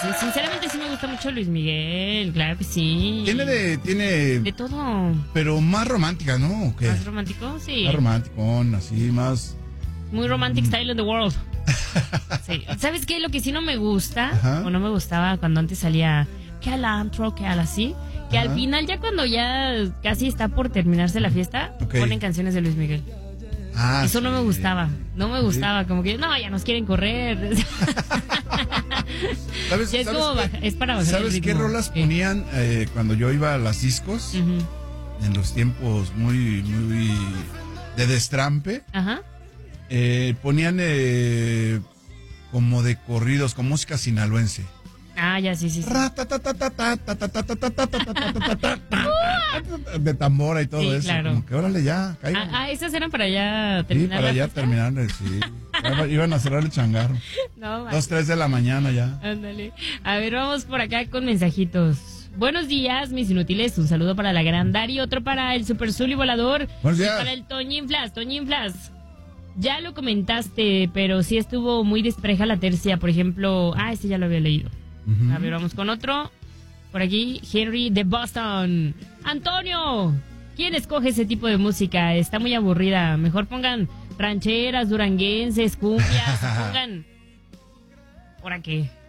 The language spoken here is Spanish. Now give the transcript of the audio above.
sinceramente sí me gusta mucho Luis Miguel, claro que sí. Tiene de todo. Pero más romántica, ¿no? ¿O qué? ¿Más romántico? Sí. Más romanticón, así, más... Muy romantic style in the world. Sí. ¿Sabes qué? Lo que sí no me gusta, Ajá. o no me gustaba cuando antes salía que al antro, que al así, que Ajá. al final ya cuando ya casi está por terminarse la fiesta, Ok. ponen canciones de Luis Miguel. Ah, Eso no sí. me gustaba, como que no, ya nos quieren correr. ¿Sabes, Ya es como es para bajar el ¿sabes qué ritmo? rolas ponían cuando yo iba a las discos? Ujú. En los tiempos muy de destrampe. Ajá. Ponían como de corridos, con música sinaloense. Ah, ya, sí. De tambora y todo Sí, eso. claro. Como que órale ya, caigan. Esas eran para ya Sí, terminar. para la ya fiesta. terminar, sí. Iban a cerrar el changarro. No, 2, 3 de la mañana ya. ándale. A ver, vamos por acá con mensajitos. Buenos días, mis inútiles. Un saludo para la Gran Dari, otro para el Super Zuli Volador. Buenos Y días. para el Toñinflas. Ya lo comentaste, pero sí estuvo muy despareja la tercia. Por ejemplo, este ya lo había leído. Ujú. A ver, vamos con otro. Por aquí, Henry de Boston. Antonio, ¿quién escoge ese tipo de música? Está muy aburrida. Mejor pongan rancheras, duranguenses, cumbias. Pongan... ¿Ahora qué?